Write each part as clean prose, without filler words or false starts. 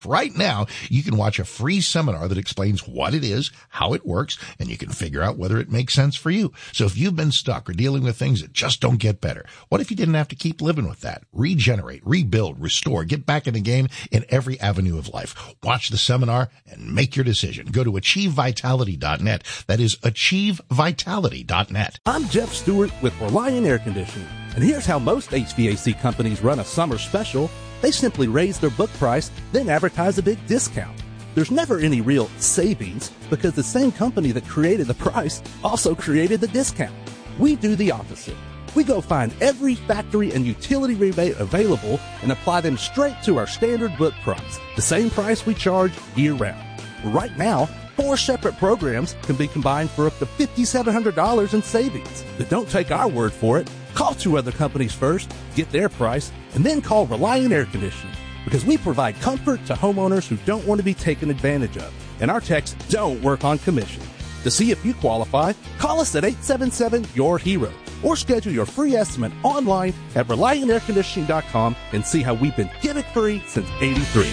Right now, you can watch a free seminar that explains what it is, how it works, and you can figure out whether it makes sense for you. So if you've been stuck or dealing with things that just don't get better, what if you didn't have to keep living with that? Regenerate, rebuild, restore, get back in the game in every avenue of life. Watch the seminar and make your decision. Go to achievevitality.net. That is achievevitality.net. I'm Jeff Stewart with Reliant Air Conditioning, and here's how most HVAC companies run a summer special. They simply raise their book price, then advertise a big discount. There's never any real savings because the same company that created the price also created the discount. We do the opposite. We go find every factory and utility rebate available and apply them straight to our standard book price, the same price we charge year-round. Right now, 4 separate programs can be combined for up to $5,700 in savings. But don't take our word for it. Call 2 other companies first, get their price, and then call Reliant Air Conditioning, because we provide comfort to homeowners who don't want to be taken advantage of, and our techs don't work on commission. To see if you qualify, call us at 877-YOUR-HERO or schedule your free estimate online at ReliantAirConditioning.com and see how we've been gimmick-free since '83.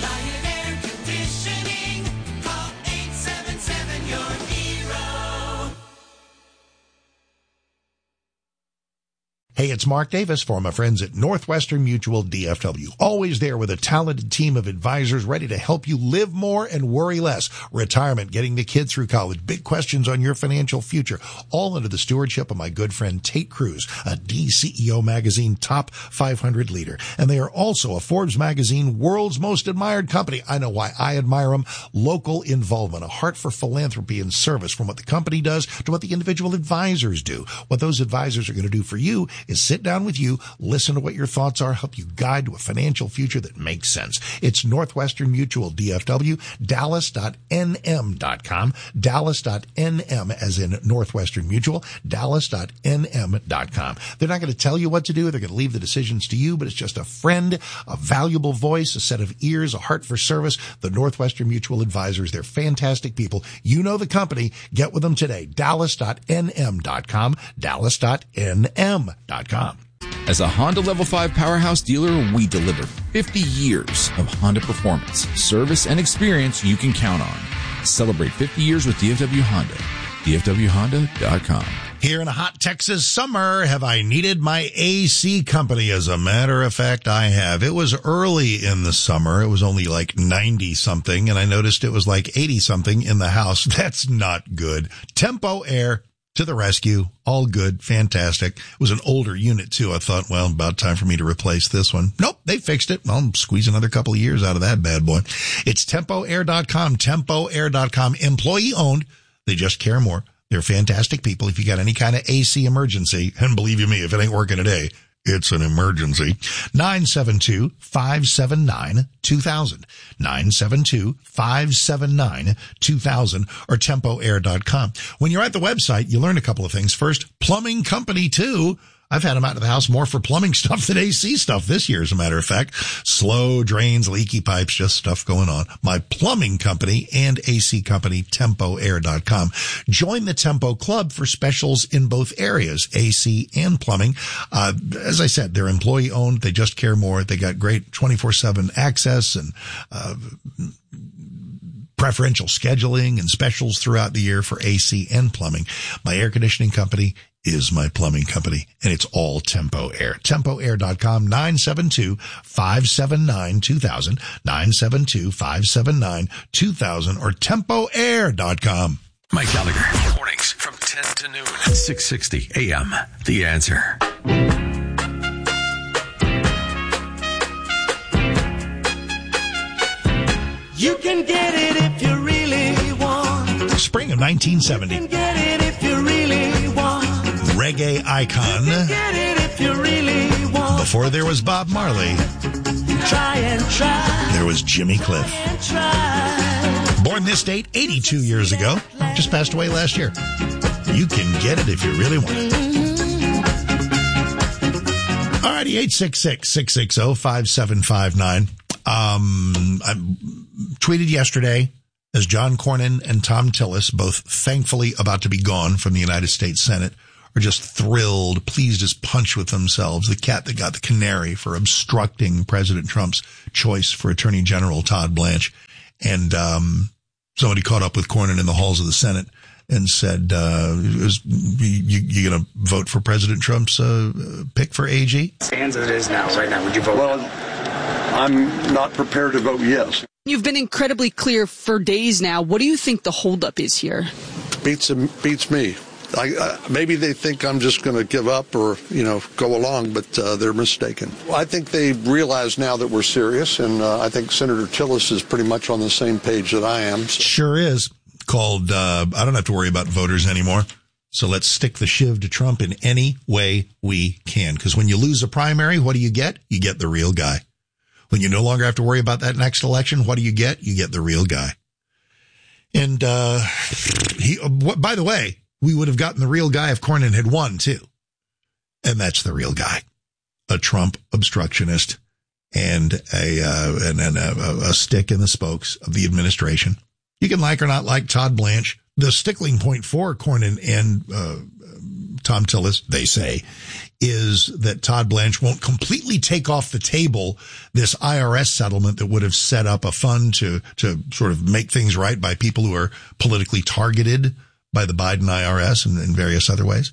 Hey, it's Mark Davis for my friends at Northwestern Mutual DFW. Always there with a talented team of advisors ready to help you live more and worry less. Retirement, getting the kid through college, big questions on your financial future, all under the stewardship of my good friend Tate Cruz, a DCEO magazine top 500 leader. And they are also a Forbes magazine world's most admired company. I know why I admire them. Local involvement, a heart for philanthropy and service, from what the company does to what the individual advisors do. What those advisors are going to do for you is sit down with you, listen to what your thoughts are, help you guide to a financial future that makes sense. It's Northwestern Mutual DFW, Dallas.nm.com, Dallas.nm as in Northwestern Mutual, Dallas.nm.com. They're not going to tell you what to do. They're going to leave the decisions to you, but it's just a friend, a valuable voice, a set of ears, a heart for service. The Northwestern Mutual Advisors, they're fantastic people. You know the company. Get with them today. Dallas.nm.com, Dallas.nm.com. As a Honda Level 5 powerhouse dealer, we deliver 50 years of Honda performance, service, and experience you can count on. Celebrate 50 years with DFW Honda. DFWHonda.com. Here in a hot Texas summer, have I needed my AC company? As a matter of fact, I have. It was early in the summer. It was only like 90-something, and I noticed it was like 80-something in the house. That's not good. Tempo Air to the rescue. All good. Fantastic. It was an older unit, too. I thought, well, about time for me to replace this one. Nope, they fixed it. I'll squeeze another couple of years out of that bad boy. It's TempoAir.com. TempoAir.com. Employee-owned. They just care more. They're fantastic people. If you got any kind of AC emergency, and believe you me, if it ain't working today, it's an emergency. 972-579-2000. 972-579-2000 or TempoAir.com. When you're at the website, you learn a couple of things. First, plumbing company too. I've had them out of the house more for plumbing stuff than AC stuff this year, as a matter of fact. Slow drains, leaky pipes, just stuff going on. My plumbing company and AC company, TempoAir.com. Join the Tempo Club for specials in both areas, AC and plumbing. As I said, they're employee owned. They just care more. They got great 24/7 access and, preferential scheduling and specials throughout the year for AC and plumbing. My air conditioning company is my plumbing company, and it's all Tempo Air. TempoAir.com, 972-579-2000, 972-579-2000, or TempoAir.com. Mike Gallagher, mornings from 10 to noon, 660 AM. The Answer. You can get it if you really want. Spring of 1970. You can get it if you really want. Reggae icon. You can get it if you really want. Before there was Bob Marley, Try and try. there was Jimmy Cliff. And try. Born this date 82 years ago, just passed away last year. You can get it if you really want it. Alrighty, 866-660-5759. I tweeted yesterday as John Cornyn and Tom Tillis, both thankfully about to be gone from the United States Senate, are just thrilled, pleased as punch with themselves. The cat that got the canary for obstructing President Trump's choice for Attorney General Todd Blanche. And somebody caught up with Cornyn in the halls of the Senate and said, you going to vote for President Trump's pick for AG? Stands as it is now, right now. Would you vote? Well, I'm not prepared to vote yes. You've been incredibly clear for days now. What do you think the holdup is here? Beats me. Maybe they think I'm just going to give up or, go along, but they're mistaken. I think they realize now that we're serious, and I think Senator Tillis is pretty much on the same page that I am. So. Sure is. Called, I don't have to worry about voters anymore. So let's stick the shiv to Trump in any way we can. Because when you lose a primary, what do you get? You get the real guy. When you no longer have to worry about that next election, what do you get? You get the real guy. And by the way, we would have gotten the real guy if Cornyn had won, too. And that's the real guy. A Trump obstructionist and a stick in the spokes of the administration. You can like or not like Todd Blanche. The stickling point for Cornyn and Tom Tillis, they say, is that Todd Blanche won't completely take off the table this IRS settlement that would have set up a fund to sort of make things right by people who are politically targeted by the Biden IRS and in various other ways.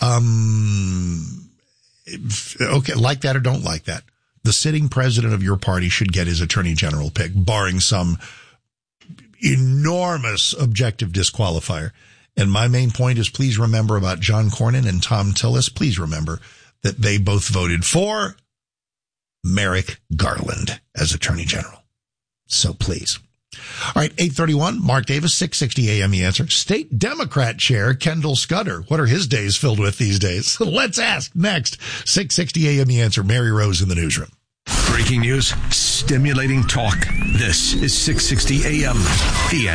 Okay, like that or don't like that. The sitting president of your party should get his attorney general pick, barring some enormous objective disqualifier. And my main point is, please remember about John Cornyn and Tom Tillis. Please remember that they both voted for Merrick Garland as Attorney General. So please. All right, 8:31, Mark Davis, 660 AM The Answer. State Democrat Chair Kendall Scudder. What are his days filled with these days? Let's ask next. 660 AM The Answer. Mary Rose in the newsroom. Breaking news, stimulating talk. This is 660 AM The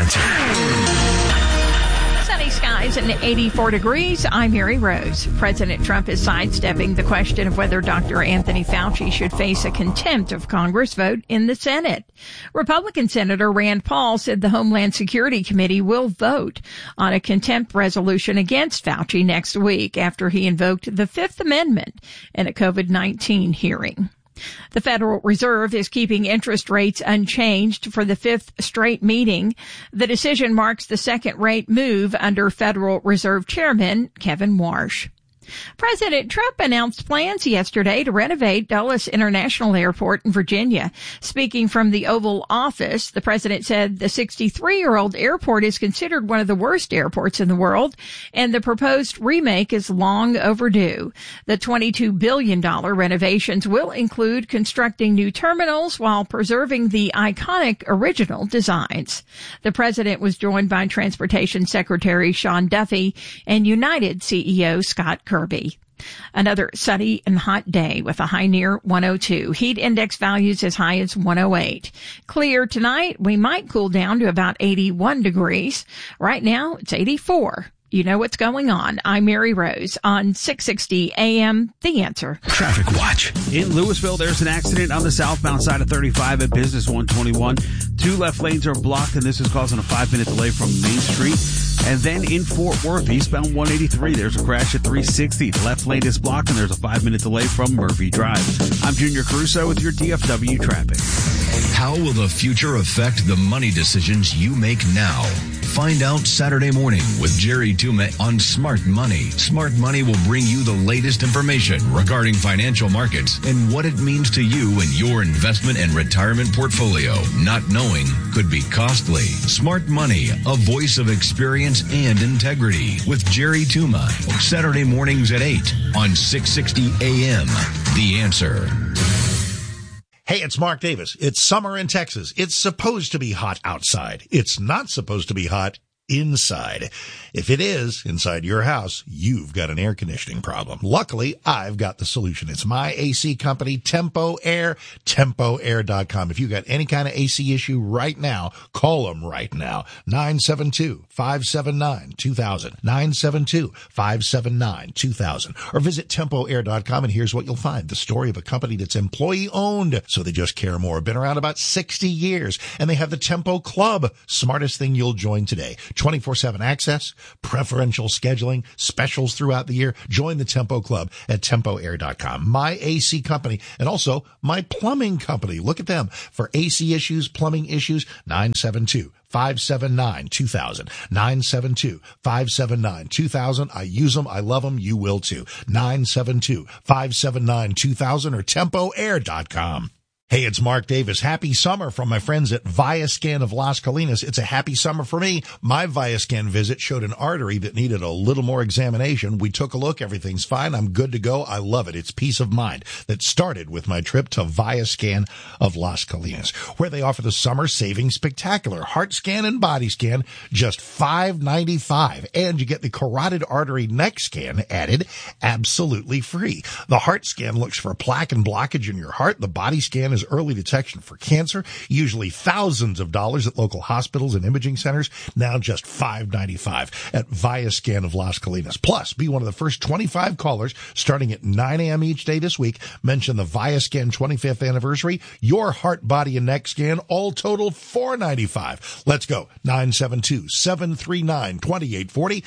Answer. Sunny skies and 84 degrees. I'm Mary Rose. President Trump is sidestepping the question of whether Dr. Anthony Fauci should face a contempt of Congress vote in the Senate. Republican Senator Rand Paul said the Homeland Security Committee will vote on a contempt resolution against Fauci next week after he invoked the Fifth Amendment in a COVID-19 hearing. The Federal Reserve is keeping interest rates unchanged for the fifth straight meeting. The decision marks the second rate move under Federal Reserve Chairman Kevin Warsh. President Trump announced plans yesterday to renovate Dulles International Airport in Virginia. Speaking from the Oval Office, the president said the 63-year-old airport is considered one of the worst airports in the world, and the proposed remake is long overdue. The $22 billion renovations will include constructing new terminals while preserving the iconic original designs. The president was joined by Transportation Secretary Sean Duffy and United CEO Scott Kirby. Another sunny and hot day with a high near 102. Heat index values as high as 108. Clear tonight. We might cool down to about 81 degrees. Right now, it's 84. You know what's going on. I'm Mary Rose on 660 AM, The Answer. Traffic Watch. In Louisville, there's an accident on the southbound side of 35 at Business 121. 2 left lanes are blocked, and this is causing a 5-minute delay from Main Street. And then in Fort Worth, eastbound 183, there's a crash at 360. The left lane is blocked, and there's a 5-minute delay from Murphy Drive. I'm Junior Caruso with your DFW traffic. How will the future affect the money decisions you make now? Find out Saturday morning with Jerry Tuma on Smart Money. Smart Money will bring you the latest information regarding financial markets and what it means to you and your investment and retirement portfolio. Not knowing could be costly. Smart Money, a voice of experience and integrity with Jerry Tuma. Saturday mornings at 8 on 660 AM. The Answer. Hey, it's Mark Davis. It's summer in Texas. It's supposed to be hot outside. It's not supposed to be hot inside. If it is inside your house, you've got an air conditioning problem. Luckily, I've got the solution. It's my AC company, Tempo Air, TempoAir.com. If you've got any kind of AC issue right now, call them right now. 972-579-2000. 972-579-2000. Or visit TempoAir.com, and here's what you'll find. The story of a company that's employee-owned, so they just care more. Been around about 60 years, and they have the Tempo Club. Smartest thing you'll join today. 24/7 access, preferential scheduling, specials throughout the year. Join the Tempo Club at TempoAir.com. My AC company, and also my plumbing company. Look at them for AC issues, plumbing issues. 972-579-2000. 972-579-2000. I use them. I love them. You will too. 972-579-2000 or TempoAir.com. Hey, it's Mark Davis. Happy summer from my friends at Viascan of Las Colinas. It's a happy summer for me. My Viascan visit showed an artery that needed a little more examination. We took a look. Everything's fine. I'm good to go. I love it. It's peace of mind that started with my trip to Viascan of Las Colinas, where they offer the summer saving spectacular. Heart scan and body scan, just $5.95. And you get the carotid artery neck scan added absolutely free. The heart scan looks for plaque and blockage in your heart. The body scan is early detection for cancer, usually thousands of dollars at local hospitals and imaging centers, now just $5.95 at Viascan of Las Colinas. Plus, be one of the first 25 callers starting at 9 a.m. each day this week. Mention the Viascan 25th anniversary, your heart, body, and neck scan, all total $4.95. Let's go. 972-739-2840,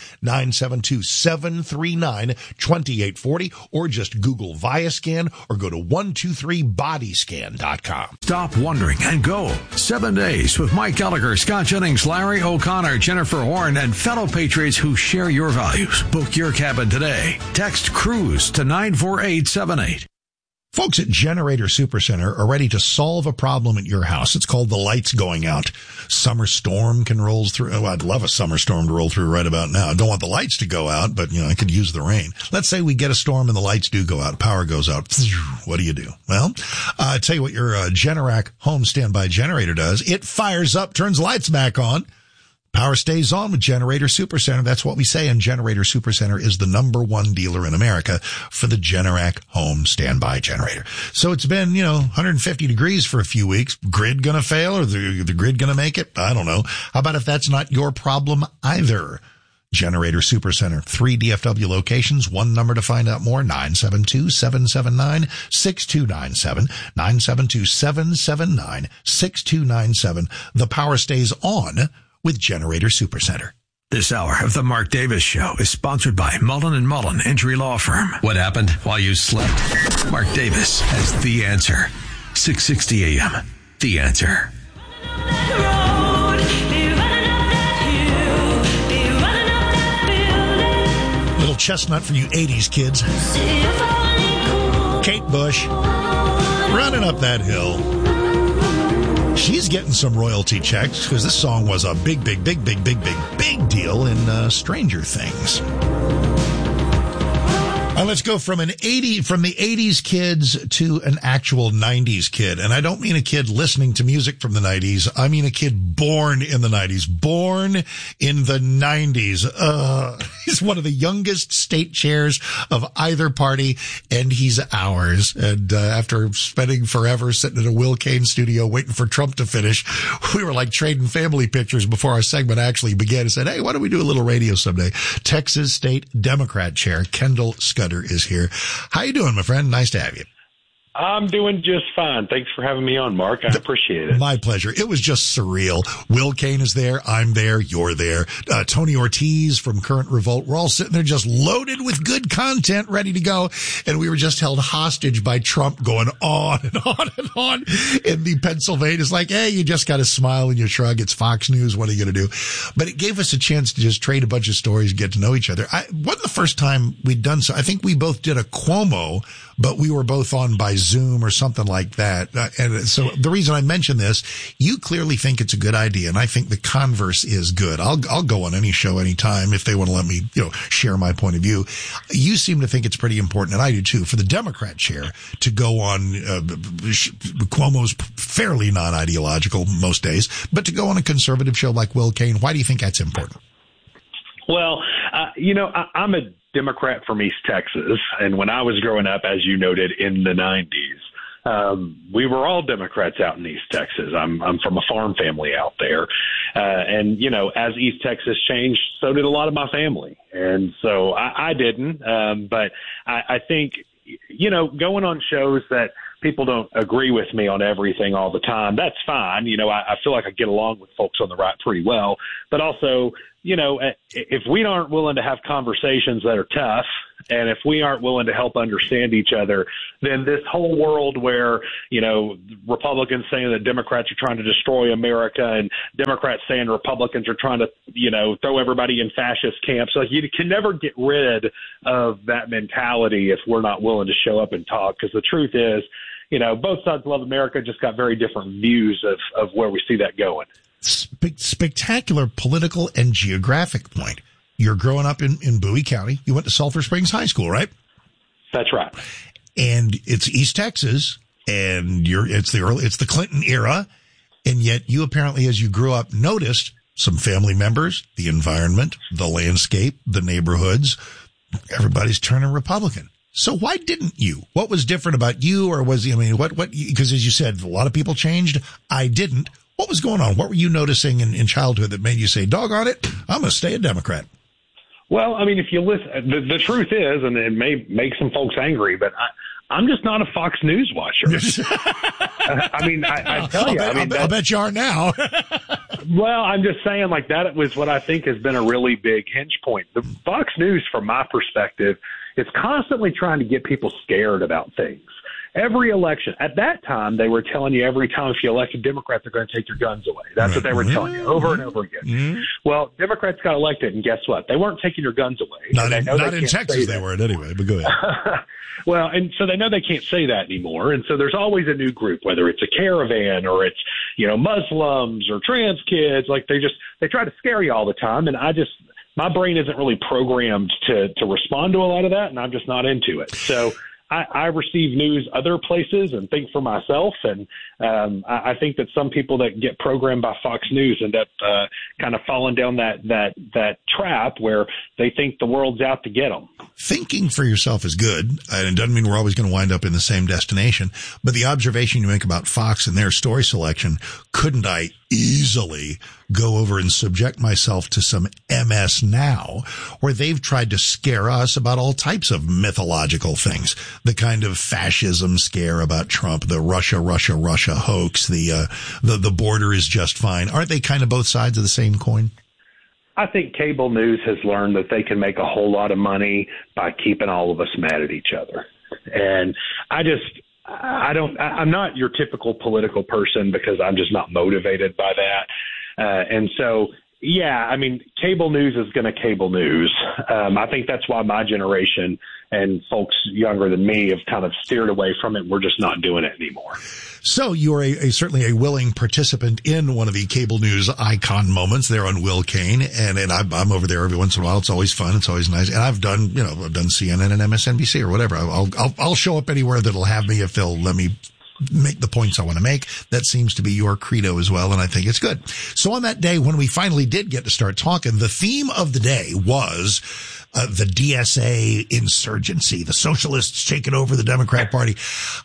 972-739-2840, or just Google Viascan or go to 123bodyscan.com. Stop wondering and go. 7 days with Mike Gallagher, Scott Jennings, Larry O'Connor, Jennifer Horn, and fellow Patriots who share your values. Book your cabin today. Text CRUISE to 94878. Folks at Generator Supercenter are ready to solve a problem at your house. It's called the lights going out. Summer storm can roll through. Oh, I'd love a summer storm to roll through right about now. I don't want the lights to go out, but, I could use the rain. Let's say we get a storm and the lights do go out. Power goes out. What do you do? Well, I tell you what your Generac home standby generator does. It fires up, turns lights back on. Power stays on with Generator Supercenter. That's what we say, and Generator Supercenter is the #1 dealer in America for the Generac home standby generator. So it's been, 150 degrees for a few weeks. Grid gonna fail, or the grid gonna make it? I don't know. How about if that's not your problem either? Generator Supercenter, 3 DFW locations, one number to find out more, 972-779-6297, 972-779-6297. The power stays on with Generator Supercenter. This hour of the Mark Davis Show is sponsored by Mullen & Mullen Injury Law Firm. What happened while you slept? Mark Davis has the answer. 660 AM. The Answer. Little chestnut for you 80s kids. Kate Bush running up that hill. She's getting some royalty checks because this song was a big deal in Stranger Things. Let's go from the 80s kids to an actual 90s kid. And I don't mean a kid listening to music from the 90s. I mean a kid born in the 90s. Born in the 90s. He's one of the youngest state chairs of either party, and he's ours. And after spending forever sitting in a Will Cain studio waiting for Trump to finish, we were like trading family pictures before our segment actually began and said, hey, why don't we do a little radio someday? Texas State Democrat Chair Kendall Scudder is here. How you doing, my friend? Nice to have you. I'm doing just fine. Thanks for having me on, Mark. I appreciate it. My pleasure. It was just surreal. Will Cain is there. I'm there. You're there. Tony Ortiz from Current Revolt. We're all sitting there just loaded with good content, ready to go. And we were just held hostage by Trump going on and on and on. And the Pennsylvania's like, hey, you just got to smile and you shrug. It's Fox News. What are you going to do? But it gave us a chance to just trade a bunch of stories, get to know each other. Wasn't the first time we'd done so. I think we both did a Cuomo, but we were both on by Zoom or something like that. And so the reason I mention this, you clearly think it's a good idea, and I think the converse is good. I'll go on any show anytime if they want to let me, share my point of view. You seem to think it's pretty important, and I do too, for the Democrat chair to go on, Cuomo's fairly non-ideological most days, but to go on a conservative show like Will Cain. Why do you think that's important? Well, I'm a Democrat from East Texas, and when I was growing up, as you noted, in the 90s, we were all Democrats out in East Texas. I'm from a farm family out there, and as East Texas changed, so did a lot of my family, and so I didn't. But I think going on shows that people don't agree with me on everything all the time, that's fine. I feel like I get along with folks on the right pretty well, but also if we aren't willing to have conversations that are tough, and if we aren't willing to help understand each other, then this whole world where, Republicans saying that Democrats are trying to destroy America and Democrats saying Republicans are trying to, throw everybody in fascist camps. Like, you can never get rid of that mentality if we're not willing to show up and talk. Because the truth is, both sides love America, just got very different views of where we see that going. Spectacular political and geographic point. You're growing up in Bowie County. You went to Sulphur Springs High School, right? That's right. And it's East Texas, and it's the Clinton era, and yet you apparently, as you grew up, noticed some family members, the environment, the landscape, the neighborhoods. Everybody's turning Republican. So why didn't you? What was different about you, or because as you said, a lot of people changed. I didn't. What was going on? What were you noticing in childhood that made you say, doggone it, I'm going to stay a Democrat? Well, I mean, if you listen, the truth is, and it may make some folks angry, but I'm just not a Fox News watcher. I tell you. I'll bet you are now. Well, I'm just saying, like, that was what I think has been a really big hinge point. The Fox News, from my perspective, is constantly trying to get people scared about things. Every election, at that time, they were telling you every time if you elect a Democrat, they're going to take your guns away. That's what they were telling you over and over again. Mm-hmm. Well, Democrats got elected, and guess what? They weren't taking your guns away. Not in Texas they weren't anyway, but go ahead. Well, and so they know they can't say that anymore. And so there's always a new group, whether it's a caravan or it's, Muslims or trans kids. Like, they try to scare you all the time. And my brain isn't really programmed to respond to a lot of that, and I'm just not into it. So I receive news other places and think for myself. And I think that some people that get programmed by Fox News end up kind of falling down that trap where they think the world's out to get them. Thinking for yourself is good, and it doesn't mean we're always going to wind up in the same destination. But the observation you make about Fox and their story selection, couldn't I easily go over and subject myself to some MS Now, where they've tried to scare us about all types of mythological things? The kind of fascism scare about Trump, the Russia hoax, the border is just fine. Aren't they kind of both sides of the same coin? I think cable news has learned that they can make a whole lot of money by keeping all of us mad at each other. And I'm not your typical political person because I'm just not motivated by that. And so, yeah, I mean, cable news is going to cable news. I think that's why my generation and folks younger than me have kind of steered away from it. We're just not doing it anymore. So you are certainly a willing participant in one of the cable news icon moments there on Will Kane. And I'm over there every once in a while. It's always fun. It's always nice. And I've done CNN and MSNBC or whatever. I'll show up anywhere that'll have me if they'll let me make the points I want to make. That seems to be your credo as well, and I think it's good. So on that day when we finally did get to start talking, the theme of the day was the DSA insurgency, the socialists taking over the Democrat Party.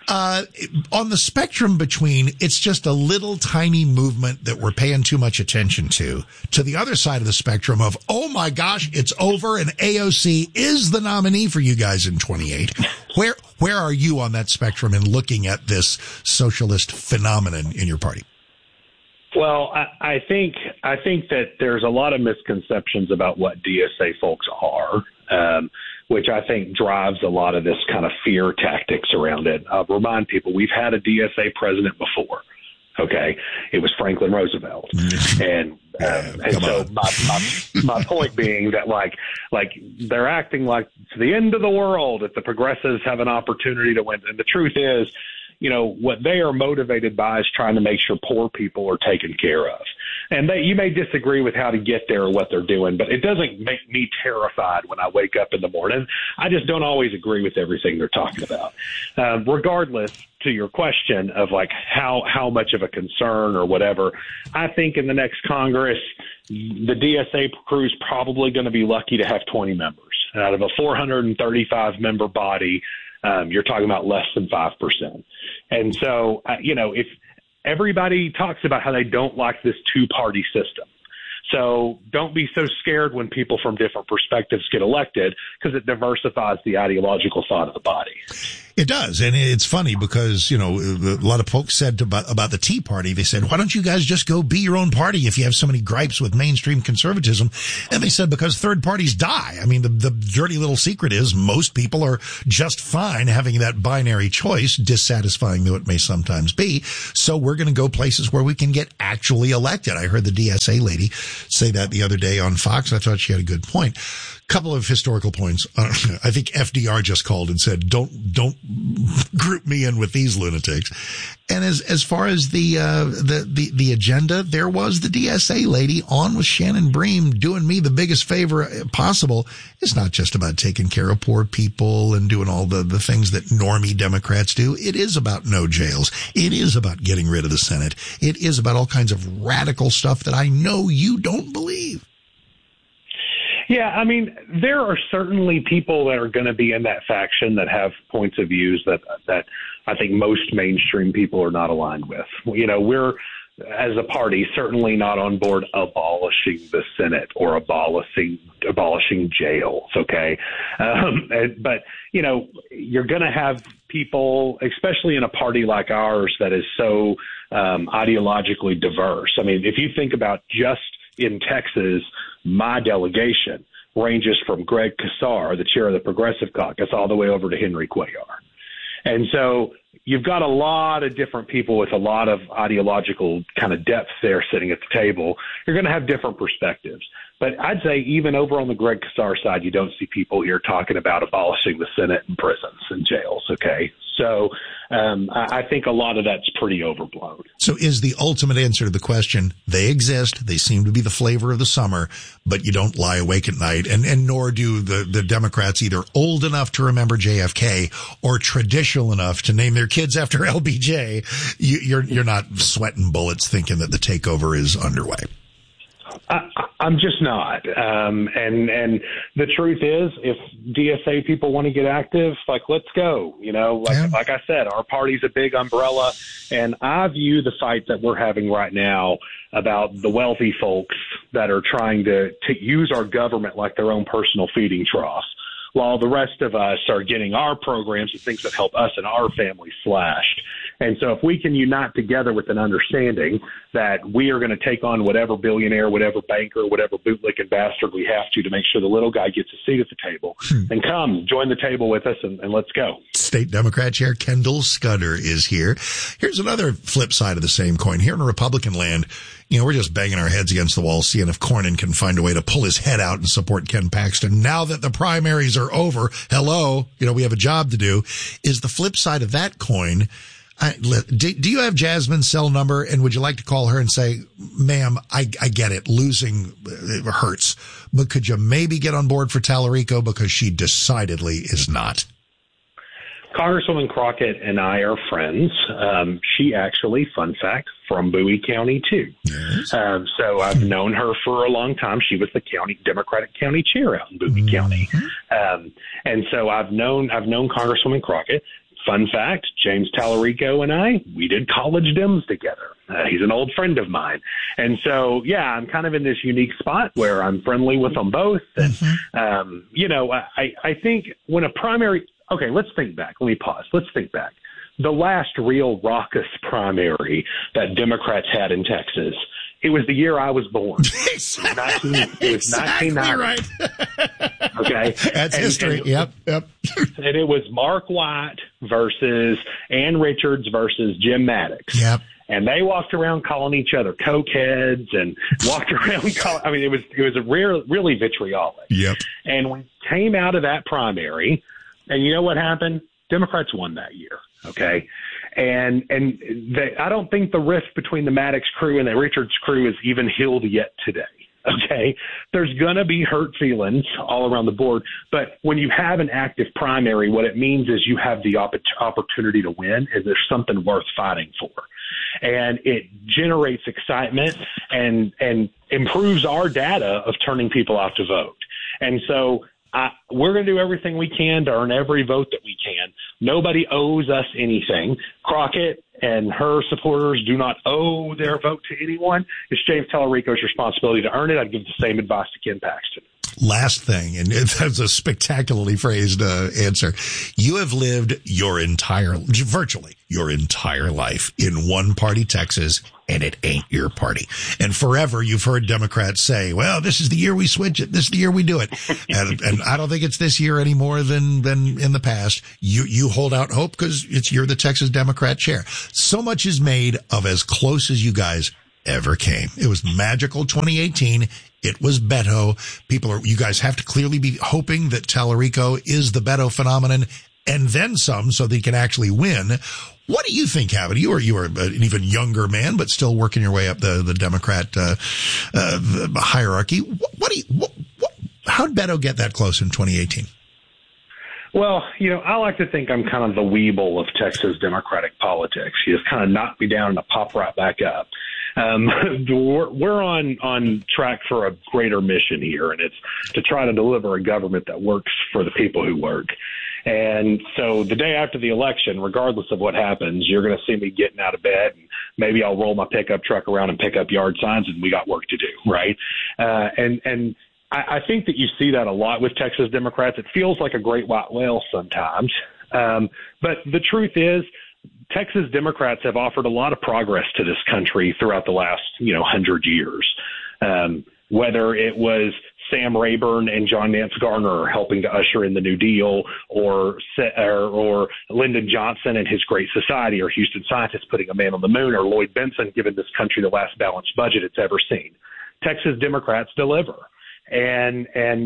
On the spectrum between it's just a little tiny movement that we're paying too much attention to the other side of the spectrum of, oh my gosh, it's over and AOC is the nominee for you guys in 28. Where are you on that spectrum in looking at this socialist phenomenon in your party? Well, I think that there's a lot of misconceptions about what DSA folks are, which I think drives a lot of this kind of fear tactics around it. I'll remind people, we've had a DSA president before. Okay, it was Franklin Roosevelt, and so my point being that like they're acting like it's the end of the world if the progressives have an opportunity to win, and the truth is, what they are motivated by is trying to make sure poor people are taken care of. And you may disagree with how to get there or what they're doing, but it doesn't make me terrified when I wake up in the morning. I just don't always agree with everything they're talking about. Regardless, to your question of like how much of a concern or whatever, I think in the next Congress, the DSA crew is probably going to be lucky to have 20 members. And out of a 435 member body, you're talking about less than 5%. And so, if everybody talks about how they don't like this two-party system. So don't be so scared when people from different perspectives get elected because it diversifies the ideological thought of the body. It does, and it's funny because, a lot of folks said about the Tea Party, they said, why don't you guys just go be your own party if you have so many gripes with mainstream conservatism? And they said because third parties die. I mean, the dirty little secret is most people are just fine having that binary choice, dissatisfying though it may sometimes be. So we're going to go places where we can get actually elected. I heard the DSA lady say that the other day on Fox. I thought she had a good point. Couple of historical points. I think FDR just called and said, don't group me in with these lunatics. And as far as the agenda, there was the DSA lady on with Shannon Bream doing me the biggest favor possible. It's not just about taking care of poor people and doing all the things that normie Democrats do. It is about no jails. It is about getting rid of the Senate. It is about all kinds of radical stuff that I know you don't believe. Yeah, I mean, there are certainly people that are going to be in that faction that have points of views that I think most mainstream people are not aligned with. We're, as a party, certainly not on board abolishing the Senate or abolishing jails, okay? But, you're going to have people, especially in a party like ours that is so ideologically diverse. I mean, if you think about just in Texas, my delegation ranges from Greg Casar, the chair of the Progressive Caucus, all the way over to Henry Cuellar. And so you've got a lot of different people with a lot of ideological kind of depth there sitting at the table. You're going to have different perspectives. But I'd say even over on the Greg Casar side, you don't see people here talking about abolishing the Senate and prisons and jails, okay? So I think a lot of that's pretty overblown. So is the ultimate answer to the question, they exist, they seem to be the flavor of the summer, but you don't lie awake at night, and nor do the Democrats either old enough to remember JFK or traditional enough to name their kids after LBJ. You're not sweating bullets thinking that the takeover is underway. I'm just not. And the truth is, if DSA people want to get active, let's go. Like I said, our party's a big umbrella, and I view the fight that we're having right now about the wealthy folks that are trying to use our government like their own personal feeding trough, while the rest of us are getting our programs and things that help us and our families slashed. And so if we can unite together with an understanding that we are going to take on whatever billionaire, whatever banker, whatever bootlicking bastard we have to make sure the little guy gets a seat at the table, then come join the table with us and let's go. State Democrat Chair Kendall Scudder is here. Here's another flip side of the same coin. Here in Republican land, we're just banging our heads against the wall, seeing if Cornyn can find a way to pull his head out and support Ken Paxton. Now that the primaries are over, we have a job to do. Is the flip side of that coin, do you have Jasmine's cell number, and would you like to call her and say, ma'am, I get it, losing hurts, but could you maybe get on board for Tallarico, because she decidedly is not? Congresswoman Crockett and I are friends. She actually, fun fact, from Bowie County too. Yes. So I've known her for a long time. She was the Democratic county chair out in Bowie County. And so I've known Congresswoman Crockett. Fun fact, James Tallarico and I, we did college Dems together. He's an old friend of mine. And so, I'm kind of in this unique spot where I'm friendly with them both. And, I think when a primary, okay, let's think back. Let me pause. Let's think back. The last real raucous primary that Democrats had in Texas, it was the year I was born. It was 1990. Right. Okay. That's history. Yep. And it was Mark White versus Ann Richards versus Jim Maddox. Yep. And they walked around calling each other cokeheads and walked around it was a really vitriolic. Yep. And we came out of that primary, and you know what happened? Democrats won that year. Okay. And I don't think the rift between the Maddox crew and the Richards crew is even healed yet today. Okay. There's going to be hurt feelings all around the board. But when you have an active primary, what it means is you have the opportunity to win, and there's something worth fighting for. And it generates excitement and improves our data of turning people out to vote. And so we're going to do everything we can to earn every vote that we can. Nobody owes us anything. Crockett and her supporters do not owe their vote to anyone. It's James Tallarico's responsibility to earn it. I'd give the same advice to Ken Paxton. last thing, and that's a spectacularly phrased answer. You have lived virtually your entire life in one-party Texas, and it ain't your party. And forever you've heard Democrats say, well, this is the year we switch it. This is the year we do it. And I don't think it's this year any more than in the past. You hold out hope because you're the Texas Democrat chair. So much is made of as close as you guys ever came. It was magical 2018. It was Beto. You guys have to clearly be hoping that Tallarico is the Beto phenomenon and then some so that he can actually win. What do you think happened? You are an even younger man, but still working your way up the Democrat hierarchy. How did Beto get that close in 2018? Well, I like to think I'm kind of the Weeble of Texas Democratic politics. You just kind of knock me down and I pop right back up. We're on track for a greater mission here, and it's to try to deliver a government that works for the people who work. And so the day after the election, regardless of what happens, you're going to see me getting out of bed, and maybe I'll roll my pickup truck around and pick up yard signs, and we got work to do, right? And I think that you see that a lot with Texas Democrats. It feels like a great white whale sometimes. But the truth is, Texas Democrats have offered a lot of progress to this country throughout the last, 100 years. Whether it was Sam Rayburn and John Nance Garner helping to usher in the New Deal, or Lyndon Johnson and his Great Society, or Houston scientists putting a man on the moon, or Lloyd Bentsen giving this country the last balanced budget it's ever seen. Texas Democrats deliver. And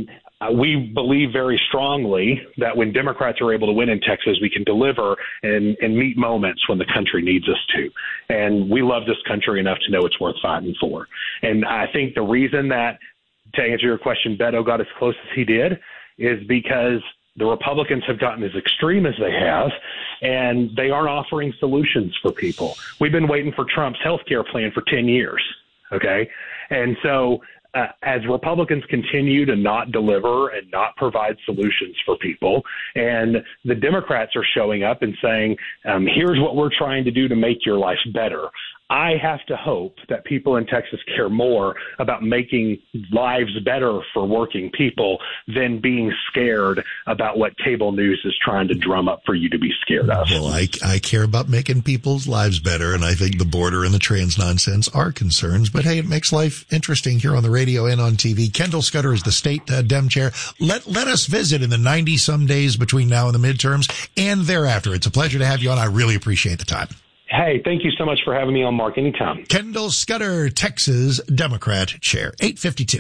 we believe very strongly that when Democrats are able to win in Texas, we can deliver and meet moments when the country needs us to. And we love this country enough to know it's worth fighting for. And I think the reason that, to answer your question, Beto got as close as he did is because the Republicans have gotten as extreme as they have, and they aren't offering solutions for people. We've been waiting for Trump's health care plan for 10 years, okay? And so as Republicans continue to not deliver and not provide solutions for people, and the Democrats are showing up and saying, here's what we're trying to do to make your life better, I have to hope that people in Texas care more about making lives better for working people than being scared about what cable news is trying to drum up for you to be scared of. Well, I care about making people's lives better, and I think the border and the trans nonsense are concerns. But hey, it makes life interesting here on the radio and on TV. Kendall Scudder is the state Dem chair. Let us visit in the 90-some days between now and the midterms and thereafter. It's a pleasure to have you on. I really appreciate the time. Hey, thank you so much for having me on, Mark. Anytime. Kendall Scudder, Texas Democrat chair. 8:52.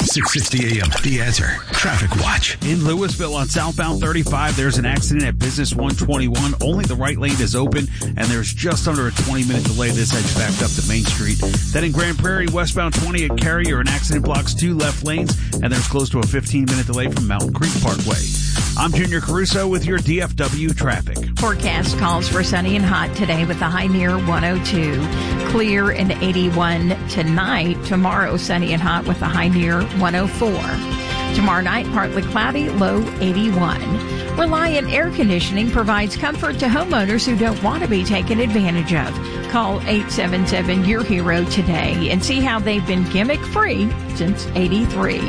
6:60 a.m. The Answer Traffic Watch. In Louisville on southbound 35, there's an accident at Business 121. Only the right lane is open, and there's just under a 20-minute delay. This edge backed up to Main Street. Then in Grand Prairie, westbound 20 at Carrier, an accident blocks 2 left lanes, and there's close to a 15-minute delay from Mountain Creek Parkway. I'm Junior Caruso with your DFW traffic. Forecast calls for sunny and hot today with a high near 102. Clear and 81 tonight. Tomorrow, sunny and hot with a high near 104. Tomorrow night, partly cloudy, low 81. Reliant Air Conditioning provides comfort to homeowners who don't want to be taken advantage of. Call 877-YOUR-HERO today and see how they've been gimmick-free since '83.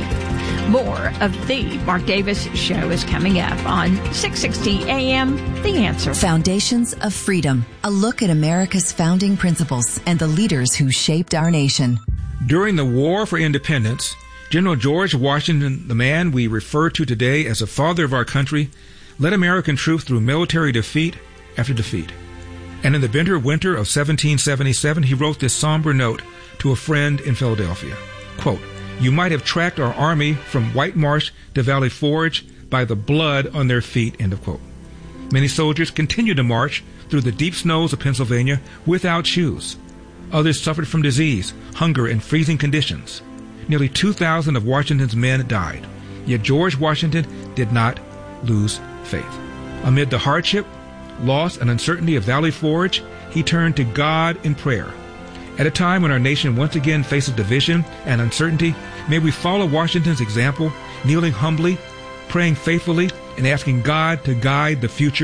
More of the Mark Davis Show is coming up on 6:60 a.m. The Answer. Foundations of Freedom. A look at America's founding principles and the leaders who shaped our nation. During the War for Independence, General George Washington, the man we refer to today as the father of our country, led American troops through military defeat after defeat. And in the bitter winter of 1777, he wrote this somber note to a friend in Philadelphia. Quote, "You might have tracked our army from White Marsh to Valley Forge by the blood on their feet," end of quote. Many soldiers continued to march through the deep snows of Pennsylvania without shoes. Others suffered from disease, hunger, and freezing conditions. Nearly 2,000 of Washington's men died. Yet George Washington did not lose faith. Amid the hardship, loss, and uncertainty of Valley Forge, he turned to God in prayer. At a time when our nation once again faces division and uncertainty, may we follow Washington's example, kneeling humbly, praying faithfully, and asking God to guide the future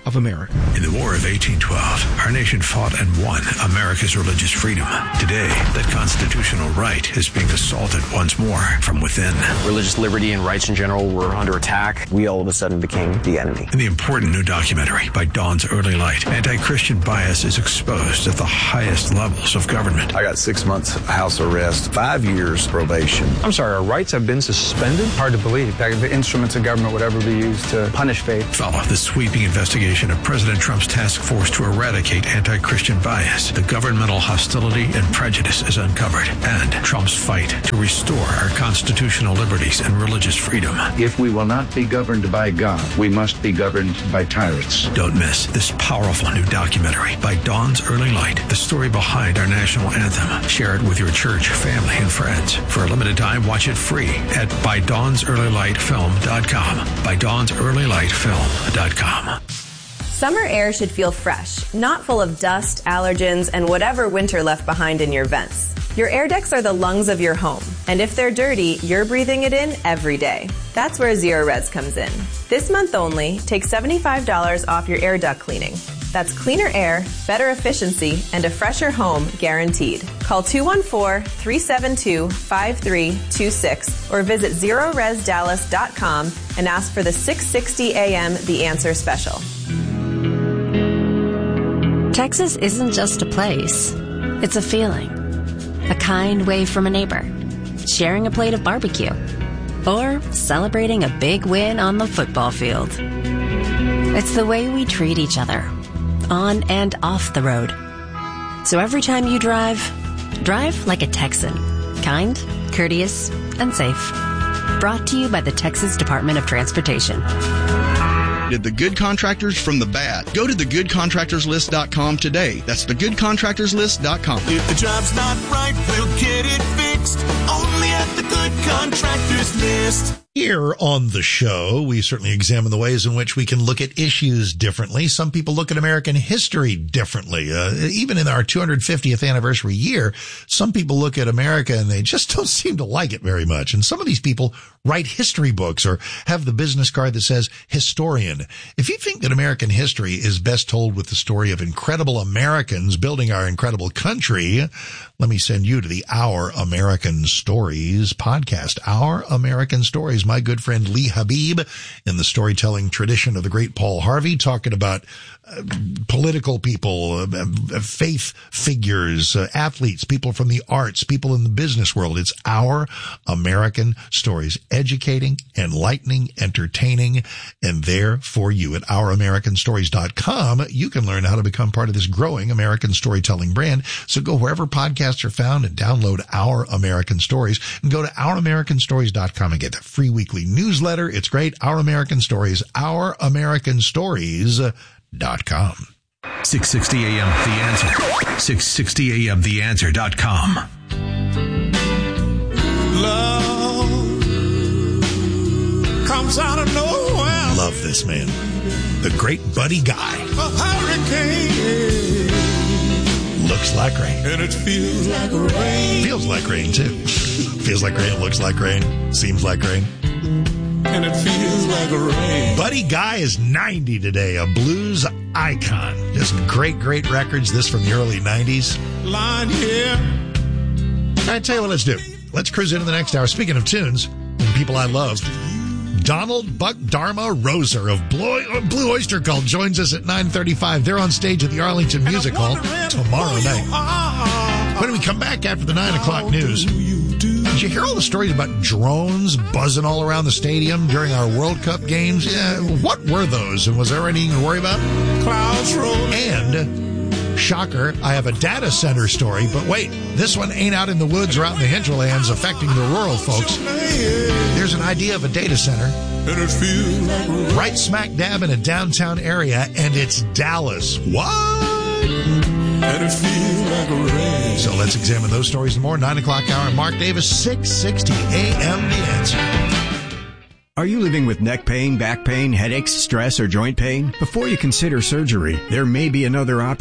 of America. In the War of 1812, our nation fought and won America's religious freedom. Today, that constitutional right is being assaulted once more from within. Religious liberty and rights in general were under attack. We all of a sudden became the enemy. In the important new documentary, By Dawn's Early Light, anti-Christian bias is exposed at the highest levels of government. I got 6 months house arrest, 5 years probation. I'm sorry, our rights have been suspended? Hard to believe that the instruments of government would ever be used to punish faith. Follow the sweeping investigation of President Trump's task force to eradicate anti-Christian bias. The governmental hostility and prejudice is uncovered, and Trump's fight to restore our constitutional liberties and religious freedom. If we will not be governed by God, we must be governed by tyrants. Don't miss this powerful new documentary, By Dawn's Early Light, the story behind our national anthem. Share it with your church, family, and friends. For a limited time, watch it free at ByDawnsEarlyLightFilm.com. ByDawnsEarlyLightFilm.com. Summer air should feel fresh, not full of dust, allergens, and whatever winter left behind in your vents. Your air ducts are the lungs of your home, and if they're dirty, you're breathing it in every day. That's where Zerorez comes in. This month only, take $75 off your air duct cleaning. That's cleaner air, better efficiency, and a fresher home guaranteed. Call 214-372-5326 or visit ZerorezDallas.com and ask for the 660 AM The Answer Special. Texas isn't just a place. It's a feeling. A kind wave from a neighbor. Sharing a plate of barbecue. Or celebrating a big win on the football field. It's the way we treat each other. On and off the road. So every time you drive like a Texan. Kind, courteous, and safe. Brought to you by the Texas Department of Transportation. The good contractors from the bad. Go to thegoodcontractorslist.com today. That's thegoodcontractorslist.com. If the job's not right, we'll get it fixed. Only at the Good Contractors List. Here on the show, we certainly examine the ways in which we can look at issues differently. Some people look at American history differently. Even in our 250th anniversary year, some people look at America and they just don't seem to like it very much. And some of these people write history books or have the business card that says historian. If you think that American history is best told with the story of incredible Americans building our incredible country, let me send you to the Our American Stories podcast. Our American Stories. My good friend Lee Habib in the storytelling tradition of the great Paul Harvey, talking about political people, faith figures, athletes, people from the arts, people in the business world. It's Our American Stories. Educating, enlightening, entertaining, and there for you. At OurAmericanStories.com, you can learn how to become part of this growing American storytelling brand. So go wherever podcasts are found and download Our American Stories and go to OurAmericanStories.com and get that free weekly newsletter. It's great. Our American Stories, OurAmericanStories.com. 660 AM The Answer. 660 AM TheAnswer.com. Love comes out of nowhere. Love this man. The great Buddy Guy. A hurricane. Looks like rain. And it feels like rain. Feels like rain, too. Feels like rain, looks like rain, seems like rain. And it feels like rain. Buddy Guy is 90 today, a blues icon. Just great, great records. This from the early 90s. Lying here. All right, tell you what, let's do. Let's cruise into the next hour. Speaking of tunes and people I love, Donald Buck Dharma Roser of Blue Oyster Cult joins us at 9:35. They're on stage at the Arlington Music Hall tomorrow night. When we come back after the 9 o'clock news, did you hear all the stories about drones buzzing all around the stadium during our World Cup games? Yeah, what were those? And was there anything to worry about? Clouds rolling. And, shocker, I have a data center story, but wait, this one ain't out in the woods or out in the hinterlands affecting the rural folks. There's an idea of a data center right smack dab in a downtown area, and it's Dallas. What? And it feels like rain. So let's examine those stories and more. 9 o'clock hour. Mark Davis, 660 AM The Answer. Are you living with neck pain, back pain, headaches, stress, or joint pain? Before you consider surgery, there may be another option.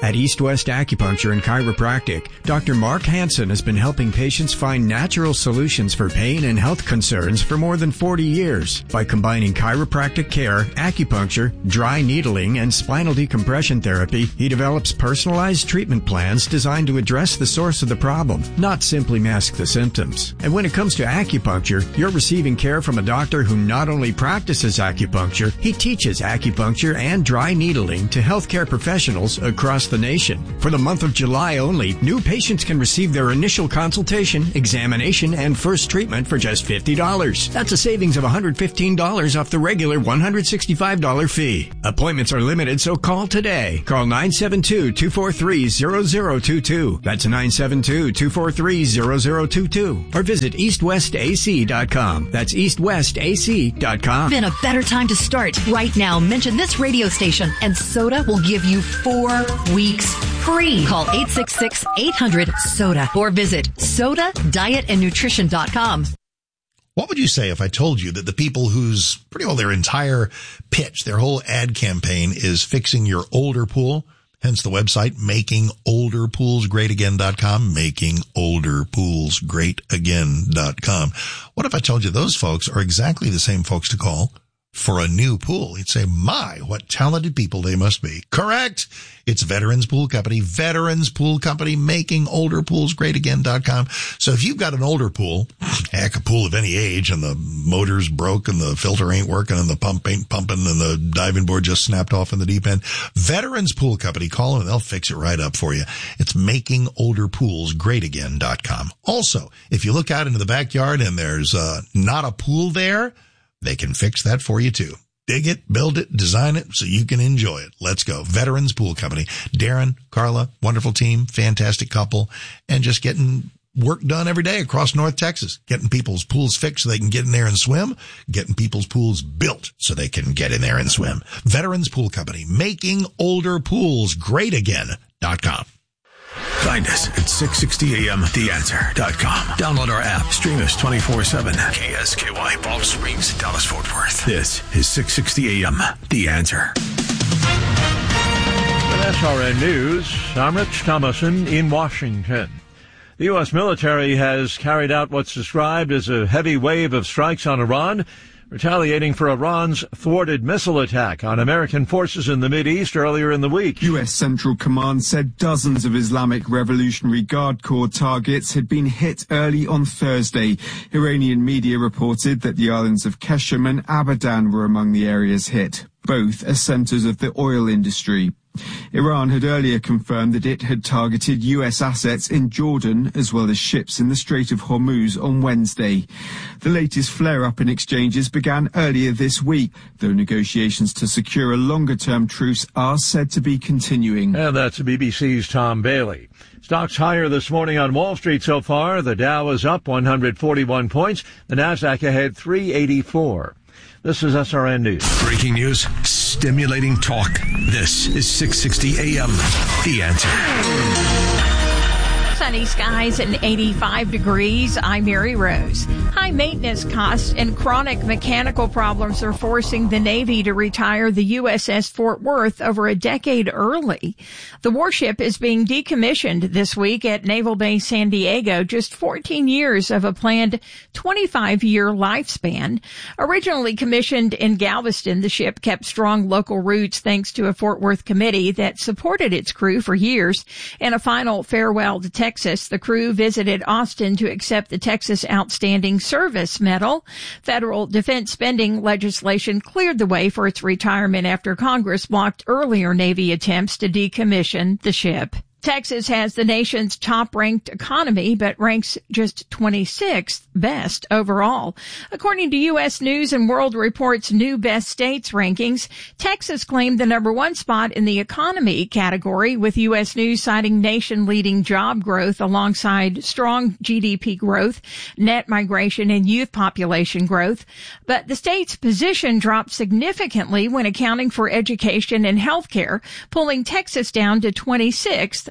At East West Acupuncture and Chiropractic, Dr. Mark Hansen has been helping patients find natural solutions for pain and health concerns for more than 40 years. By combining chiropractic care, acupuncture, dry needling, and spinal decompression therapy, he develops personalized treatment plans designed to address the source of the problem, not simply mask the symptoms. And when it comes to acupuncture, you're receiving care from a doctor who not only practices acupuncture, he teaches acupuncture and dry needling to healthcare professionals across the nation. For the month of July only, new patients can receive their initial consultation, examination, and first treatment for just $50. That's a savings of $115 off the regular $165 fee. Appointments are limited, so call today. Call 972-243-0022. That's 972-243-0022. Or visit eastwestac.com. That's eastwestac.com. Been a better time to start. Right now, mention this radio station and Soda will give you 4 weeks free. Call 866-800-SODA or visit sodadietandnutrition.com. What would you say if I told you that the people whose pretty well their entire pitch, their whole ad campaign is fixing your older pool, hence the website makingolderpoolsgreatagain.com, makingolderpoolsgreatagain.com. What if I told you those folks are exactly the same folks to call for a new pool? You'd say, my, what talented people they must be. Correct. It's Veterans Pool Company, makingolderpoolsgreatagain.com. So if you've got an older pool, heck, a pool of any age, and the motor's broke and the filter ain't working and the pump ain't pumping and the diving board just snapped off in the deep end, Veterans Pool Company, call them and they'll fix it right up for you. It's makingolderpoolsgreatagain.com. Also, if you look out into the backyard and there's not a pool there, they can fix that for you too. Dig it, build it, design it so you can enjoy it. Let's go. Veterans Pool Company. Darren, Carla, wonderful team, fantastic couple, and just getting work done every day across North Texas. Getting people's pools fixed so they can get in there and swim. Getting people's pools built so they can get in there and swim. Veterans Pool Company. makingolderpoolsgreatagain.com. Find us at 660amtheanswer.com. Download our app. Stream us 24/7. KSKY, Balch Springs, Dallas, Fort Worth. This is 660 AM, The Answer. With SRN News, I'm Rich Thomason in Washington. The U.S. military has carried out what's described as a heavy wave of strikes on Iran, retaliating for Iran's thwarted missile attack on American forces in the Mideast earlier in the week. U.S. Central Command said dozens of Islamic Revolutionary Guard Corps targets had been hit early on Thursday. Iranian media reported that the islands of Qeshm and Abadan were among the areas hit. Both are centers of the oil industry. Iran had earlier confirmed that it had targeted U.S. assets in Jordan as well as ships in the Strait of Hormuz on Wednesday. The latest flare-up in exchanges began earlier this week, though negotiations to secure a longer-term truce are said to be continuing. And that's BBC's Tom Bailey. Stocks higher this morning on Wall Street so far. The Dow is up 141 points. The Nasdaq ahead 384. This is SRN News. Breaking news, stimulating talk. This is 660 AM, The Answer. Sunny skies and 85 degrees. I'm Mary Rose. High maintenance costs and chronic mechanical problems are forcing the Navy to retire the USS Fort Worth over a decade early. The warship is being decommissioned this week at Naval Base San Diego, just 14 years of a planned 25-year lifespan. Originally commissioned in Galveston, the ship kept strong local roots thanks to a Fort Worth committee that supported its crew for years. In a final farewell to Texas, the crew visited Austin to accept the Texas Outstanding Service Medal. Federal defense spending legislation cleared the way for its retirement after Congress blocked earlier Navy attempts to decommission the ship. Texas has the nation's top-ranked economy, but ranks just 26th best overall. According to U.S. News and World Report's new best states rankings, Texas claimed the number one spot in the economy category, with U.S. News citing nation-leading job growth alongside strong GDP growth, net migration, and youth population growth. But the state's position dropped significantly when accounting for education and health care, pulling Texas down to 26th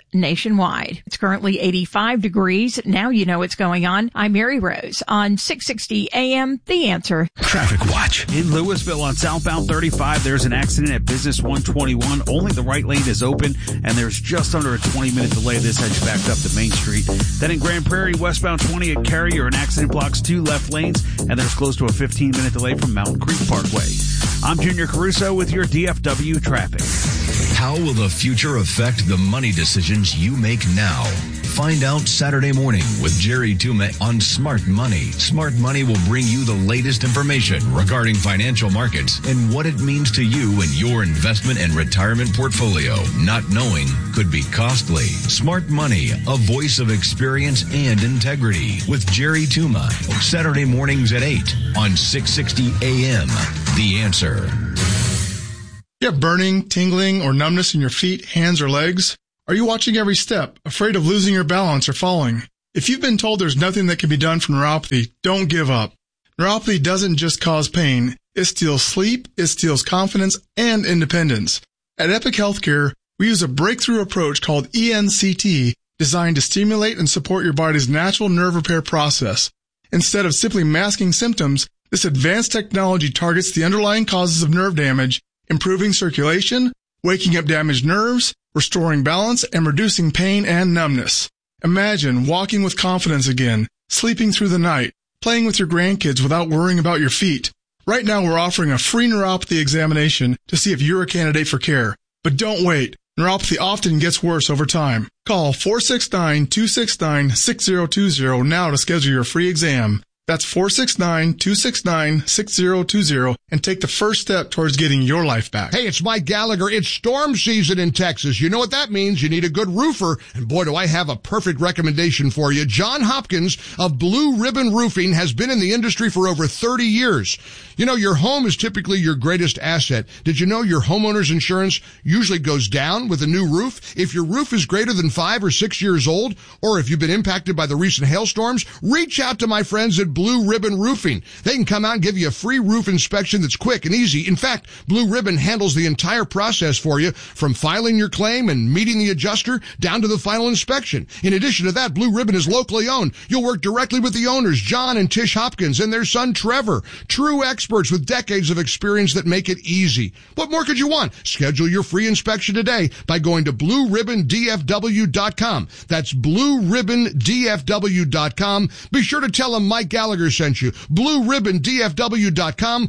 nationwide. It's currently 85 degrees. Now you know what's going on. I'm Mary Rose on 660 AM, The Answer. Traffic Watch. In Louisville on southbound 35, there's an accident at Business 121. Only the right lane is open, and there's just under a 20-minute delay. This edge backed up to Main Street. Then in Grand Prairie, westbound 20 at Carrier, an accident blocks 2 left lanes, and there's close to a 15-minute delay from Mountain Creek Parkway. I'm Junior Caruso with your DFW traffic. How will the future affect the money decisions you make now? Find out Saturday morning with Jerry Tuma on Smart Money. Smart Money will bring you the latest information regarding financial markets and what it means to you and your investment and retirement portfolio. Not knowing could be costly. Smart Money, a voice of experience and integrity with Jerry Tuma. Saturday mornings at 8 on 660 AM. The Answer. You have burning, tingling, or numbness in your feet, hands, or legs? Are you watching every step, afraid of losing your balance or falling? If you've been told there's nothing that can be done for neuropathy, don't give up. Neuropathy doesn't just cause pain. It steals sleep, it steals confidence, and independence. At Epic Healthcare, we use a breakthrough approach called ENCT, designed to stimulate and support your body's natural nerve repair process. Instead of simply masking symptoms, this advanced technology targets the underlying causes of nerve damage, improving circulation, waking up damaged nerves, restoring balance, and reducing pain and numbness. Imagine walking with confidence again, sleeping through the night, playing with your grandkids without worrying about your feet. Right now we're offering a free neuropathy examination to see if you're a candidate for care. But don't wait. Neuropathy often gets worse over time. Call 469-269-6020 now to schedule your free exam. That's 469-269-6020 and take the first step towards getting your life back. Hey, it's Mike Gallagher. It's storm season in Texas. You know what that means. You need a good roofer. And boy, do I have a perfect recommendation for you. John Hopkins of Blue Ribbon Roofing has been in the industry for over 30 years. You know, your home is typically your greatest asset. Did you know your homeowner's insurance usually goes down with a new roof? If your roof is greater than 5 or 6 years old, or if you've been impacted by the recent hailstorms, reach out to my friends at Blue Ribbon Roofing. They can come out and give you a free roof inspection that's quick and easy. In fact, Blue Ribbon handles the entire process for you, from filing your claim and meeting the adjuster down to the final inspection. In addition to that, Blue Ribbon is locally owned. You'll work directly with the owners, John and Tish Hopkins, and their son Trevor. True experts with decades of experience that make it easy. What more could you want? Schedule your free inspection today by going to BlueRibbonDFW.com. That's BlueRibbonDFW.com. Be sure to tell them Mike Gallagher sent you. BlueRibbonDFW.com.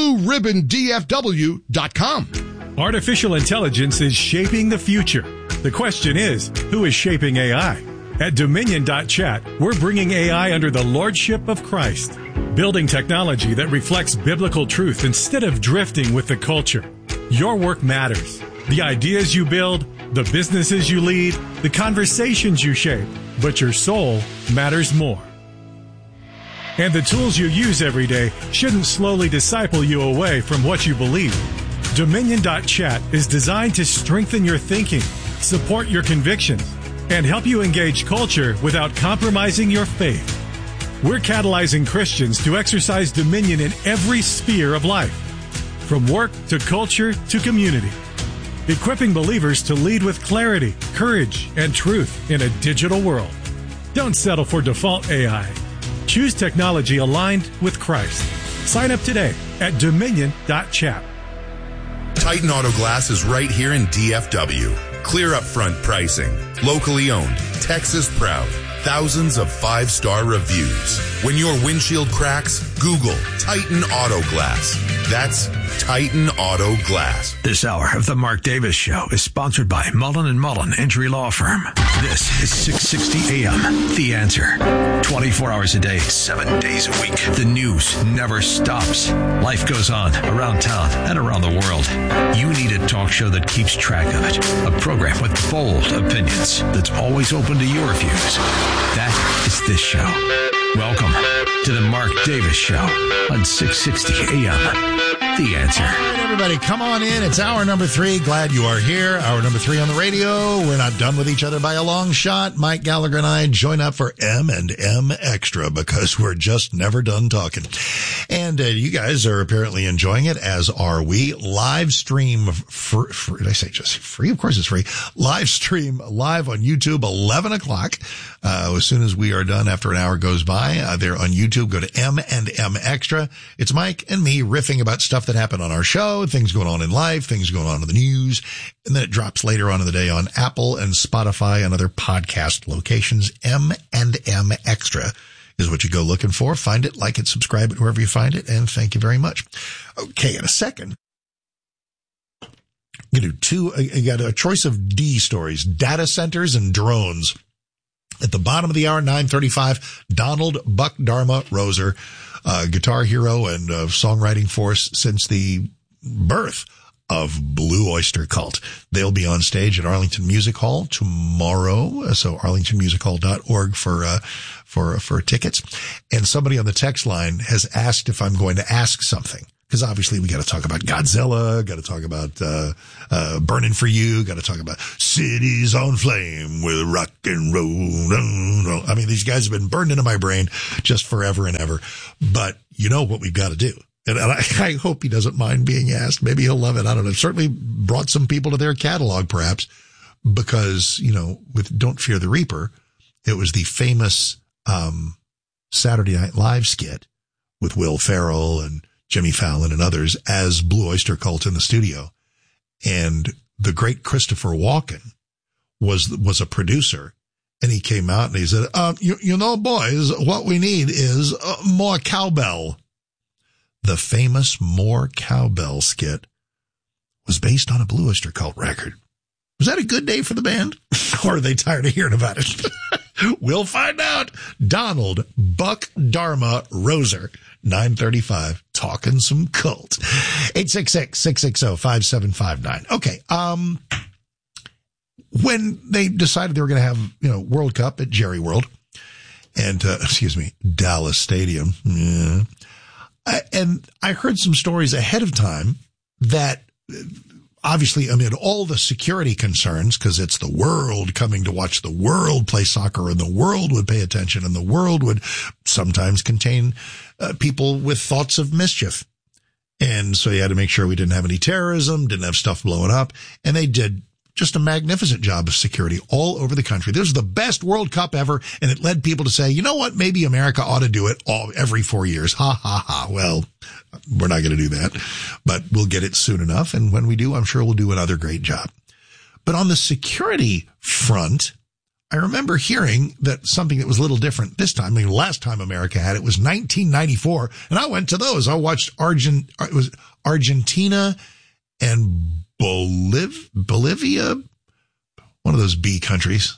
BlueRibbonDFW.com. Artificial intelligence is shaping the future. The question is, who is shaping AI? At Dominion.chat, we're bringing AI under the lordship of Christ, building technology that reflects biblical truth instead of drifting with the culture. Your work matters. The ideas you build, the businesses you lead, the conversations you shape, but your soul matters more. And the tools you use every day shouldn't slowly disciple you away from what you believe. Dominion.chat is designed to strengthen your thinking, support your convictions, and help you engage culture without compromising your faith. We're catalyzing Christians to exercise dominion in every sphere of life, from work to culture to community, equipping believers to lead with clarity, courage, and truth in a digital world. Don't settle for default AI. Choose technology aligned with Christ. Sign up today at Dominion.chat. Titan Auto Glass is right here in DFW. Clear upfront pricing. Locally owned. Texas proud. Thousands of 5-star reviews. When your windshield cracks, Google Titan Auto Glass. That's Titan Auto Glass. This hour of the Mark Davis Show is sponsored by Mullen & Mullen Injury Law Firm. This is 660 AM. The Answer. 24 hours a day, 7 days a week. The news never stops. Life goes on around town and around the world. You need a talk show that keeps track of it. A program with bold opinions that's always open to your views. That is this show. Welcome to the Mark Davis Show on 660 AM. the answer. All right, everybody, come on in. It's hour number 3. Glad you are here. Hour number 3 on the radio. We're not done with each other by a long shot. Mike Gallagher and I join up for M&M Extra because we're just never done talking. And you guys are apparently enjoying it, as are we. Live stream free. Did I say just free? Of course it's free. Live stream live on YouTube, 11 o'clock. As soon as we are done, after an hour goes by, they're on YouTube. Go to M&M Extra. It's Mike and me riffing about stuff that happened on our show, things going on in life, things going on in the news. And then it drops later on in the day on Apple and Spotify and other podcast locations. M&M Extra is what you go looking for. Find it, like it, subscribe it, wherever you find it. And thank you very much. Okay. In a second, you got a choice of D stories, data centers and drones. At the bottom of the hour, 9:35, Donald Buck Dharma Roser, guitar hero and songwriting force since the birth of Blue Oyster Cult. They'll be on stage at Arlington Music Hall tomorrow. So arlingtonmusichall.org for tickets. And somebody on the text line has asked if I'm going to ask something. Because obviously we got to talk about Godzilla, got to talk about Burning for You, got to talk about Cities on Flame with rock and roll. I mean, these guys have been burned into my brain just forever and ever. But you know what we've got to do. And I hope he doesn't mind being asked. Maybe he'll love it. I don't know. Certainly brought some people to their catalog, perhaps, because, you know, with Don't Fear the Reaper, it was the famous Saturday Night Live skit with Will Ferrell and Jimmy Fallon and others as Blue Oyster Cult in the studio. And the great Christopher Walken was a producer, and he came out and he said, you know, boys, what we need is more cowbell. The famous More Cowbell skit was based on a Blue Oyster Cult record. Was that a good day for the band? Or are they tired of hearing about it? We'll find out. Donald Buck Dharma Roser, 9:35, talking some cult. 866-660-5759. Okay. When they decided they were going to have, you know, World Cup at Jerry World and, Dallas Stadium. Yeah. And I heard some stories ahead of time that obviously amid all the security concerns, because it's the world coming to watch the world play soccer, and the world would pay attention, and the world would sometimes contain people with thoughts of mischief. And so you had to make sure we didn't have any terrorism, didn't have stuff blowing up. And they did just a magnificent job of security all over the country. This was the best World Cup ever, and it led people to say, you know what, maybe America ought to do it every 4 years. Ha, ha, ha. Well, we're not going to do that, but we'll get it soon enough. And when we do, I'm sure we'll do another great job. But on the security front, I remember hearing that something that was a little different this time. I mean, last time America had it was 1994, and I went to those. I watched Argentina and Bolivia, one of those B countries,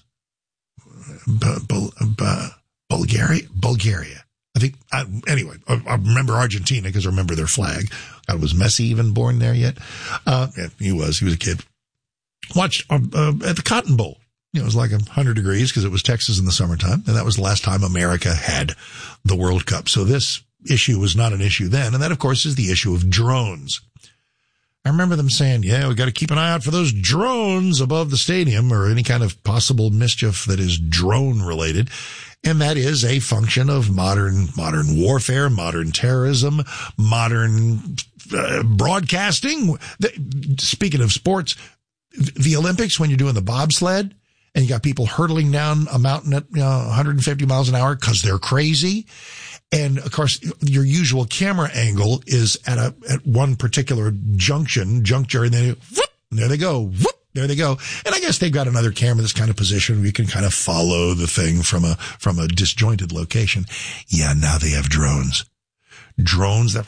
Bulgaria. I think, anyway, I remember Argentina because I remember their flag. God, was Messi even born there yet? Yeah, he was a kid. Watched at the Cotton Bowl. You know, it was like 100 degrees because it was Texas in the summertime. And that was the last time America had the World Cup. So this issue was not an issue then. And that, of course, is the issue of drones. I remember them saying, yeah, we got to keep an eye out for those drones above the stadium or any kind of possible mischief that is drone related. And that is a function of modern warfare, modern terrorism, modern broadcasting. Speaking of sports, the Olympics, when you're doing the bobsled and you got people hurtling down a mountain at 150 miles an hour because they're crazy. And of course, your usual camera angle is at one particular juncture, and then whoop, there they go, whoop, there they go. And I guess they've got another camera that's kind of positioned where you can kind of follow the thing from a disjointed location. Yeah, now they have drones that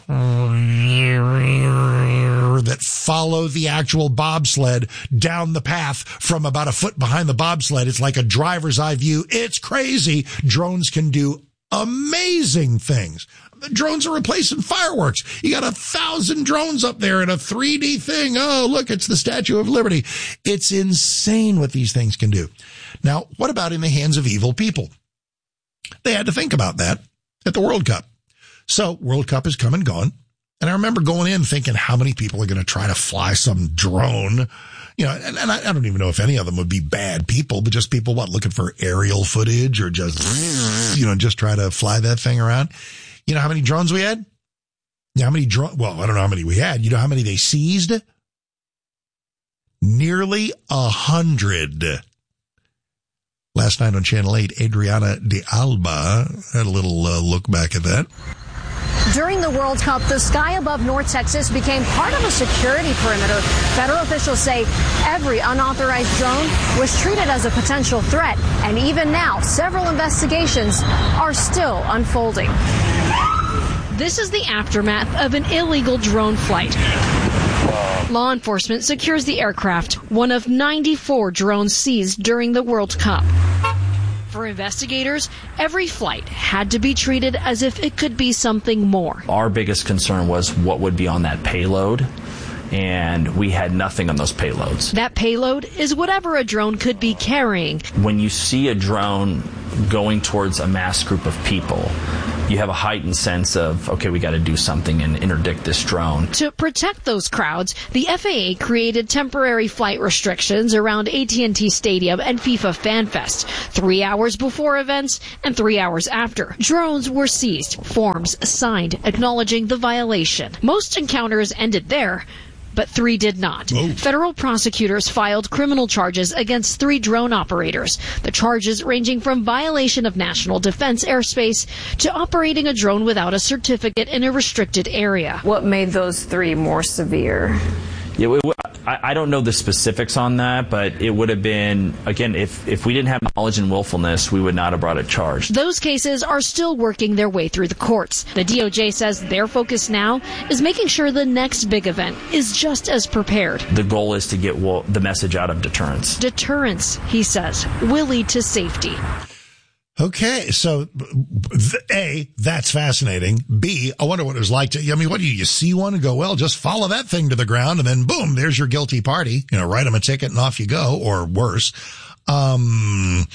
follow the actual bobsled down the path from about a foot behind the bobsled. It's like a driver's eye view. It's crazy. Drones can do amazing things. The drones are replacing fireworks. You got 1,000 drones up there in a 3D thing. Oh, look, it's the Statue of Liberty. It's insane what these things can do. Now, what about in the hands of evil people? They had to think about that at the World Cup. So World Cup has come and gone. And I remember going in thinking, how many people are going to try to fly some drone? You know, and I don't even know if any of them would be bad people, but just people, looking for aerial footage or just, just try to fly that thing around. You know how many drones we had? How many well, I don't know how many we had. You know how many they seized? Nearly 100. Last night on Channel 8, Adriana de Alba had a little look back at that. During the World Cup, the sky above North Texas became part of a security perimeter. Federal officials say every unauthorized drone was treated as a potential threat, and even now, several investigations are still unfolding. This is the aftermath of an illegal drone flight. Law enforcement secures the aircraft, one of 94 drones seized during the World Cup. For investigators, every flight had to be treated as if it could be something more. Our biggest concern was what would be on that payload, and we had nothing on those payloads. That payload is whatever a drone could be carrying. When you see a drone going towards a mass group of people, you have a heightened sense of, okay, we got to do something and interdict this drone. To protect those crowds, the FAA created temporary flight restrictions around AT&T Stadium and FIFA FanFest, 3 hours before events and 3 hours after. Drones were seized, forms signed acknowledging the violation. Most encounters ended there, but 3 did not. Whoa. Federal prosecutors filed criminal charges against 3 drone operators. The charges ranging from violation of national defense airspace to operating a drone without a certificate in a restricted area. What made those 3 more severe? Yeah, I don't know the specifics on that, but it would have been, again, if we didn't have knowledge and willfulness, we would not have brought a charge. Those cases are still working their way through the courts. The DOJ says their focus now is making sure the next big event is just as prepared. The goal is to get the message out of deterrence. Deterrence, he says, will lead to safety. Okay, so A, that's fascinating. B, I wonder what it was like to, what do you see one and go, well, just follow that thing to the ground and then boom, there's your guilty party. Write them a ticket and off you go, or worse. One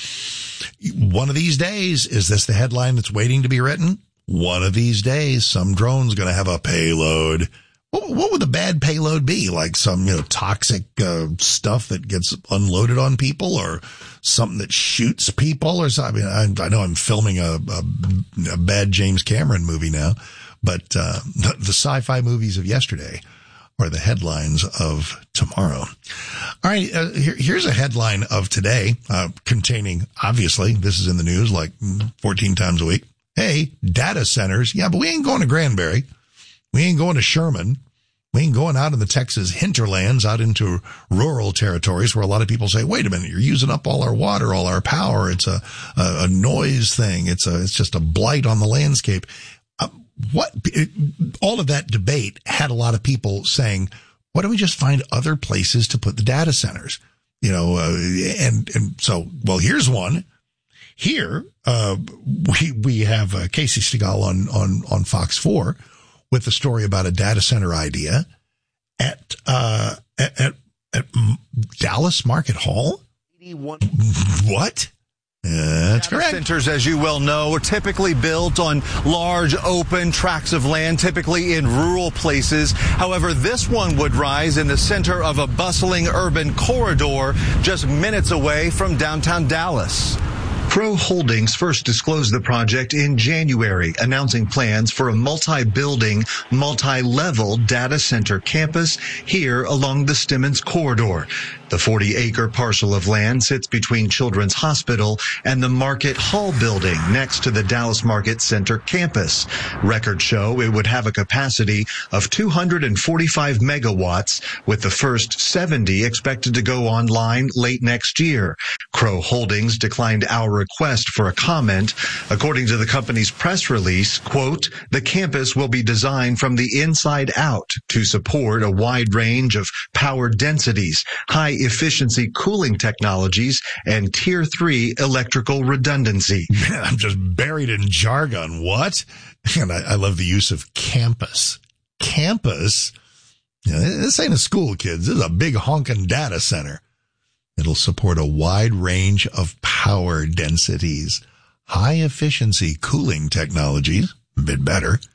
of these days, is this the headline that's waiting to be written? One of these days, some drone's going to have a payload. What would the bad payload be? Like some, toxic stuff that gets unloaded on people, or something that shoots people, or something? I know I'm filming a bad James Cameron movie now, but the sci-fi movies of yesterday are the headlines of tomorrow. All right, here's a headline of today, containing, obviously, this is in the news like 14 times a week. Hey, data centers. Yeah, but we ain't going to Granbury. We ain't going to Sherman. We ain't going out in the Texas hinterlands, out into rural territories where a lot of people say, wait a minute, you're using up all our water, all our power. It's a noise thing. It's just a blight on the landscape. All of that debate had a lot of people saying, why don't we just find other places to put the data centers? And so, well, here's one. Here, we have Casey Stegall on Fox 4 with the story about a data center idea at Dallas Market Hall. What? That's correct. Centers, as you well know, are typically built on large open tracts of land, typically in rural places. However, this one would rise in the center of a bustling urban corridor just minutes away from downtown Dallas. Crow Holdings first disclosed the project in January, announcing plans for a multi-building, multi-level data center campus here along the Stemmons corridor. The 40-acre parcel of land sits between Children's Hospital and the Market Hall building next to the Dallas Market Center campus. Records show it would have a capacity of 245 megawatts, with the first 70 expected to go online late next year. Crow Holdings declined our request for a comment. According to the company's press release, quote, the campus will be designed from the inside out to support a wide range of power densities, high efficiency cooling technologies, and tier 3 electrical redundancy. Man, I'm just buried in jargon. What? And I love the use of campus. Campus? This ain't a school, kids. This is a big honking data center. It'll support a wide range of power densities, high efficiency cooling technologies, a bit better,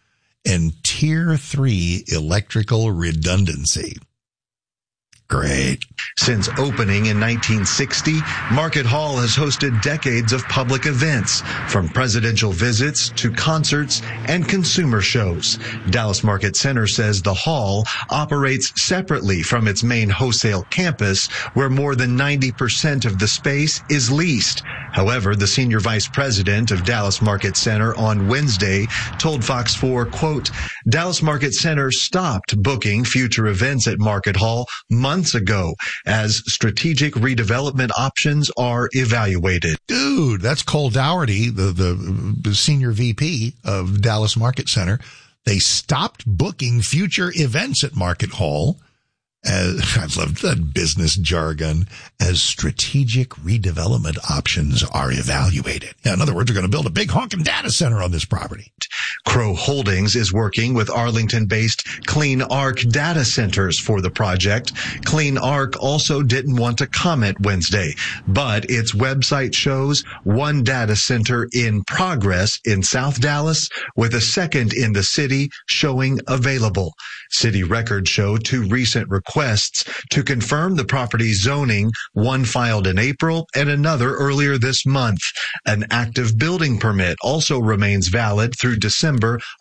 and Tier 3 electrical redundancy. Great. Since opening in 1960, Market Hall has hosted decades of public events, from presidential visits to concerts and consumer shows. Dallas Market Center says the hall operates separately from its main wholesale campus, where more than 90% of the space is leased. However, the senior vice president of Dallas Market Center on Wednesday told Fox 4, quote, Dallas Market Center stopped booking future events at Market Hall months ago as strategic redevelopment options are evaluated. Dude, that's Cole Dougherty, the senior VP of Dallas Market Center. They stopped booking future events at Market Hall, I love that business jargon, as strategic redevelopment options are evaluated. Yeah, in other words, they're going to build a big honking data center on this property. Crow Holdings is working with Arlington-based Clean Arc data centers for the project. Clean Arc also didn't want to comment Wednesday, but its website shows one data center in progress in South Dallas, with a second in the city showing available. City records show two recent requests to confirm the property's zoning, one filed in April and another earlier this month. An active building permit also remains valid through December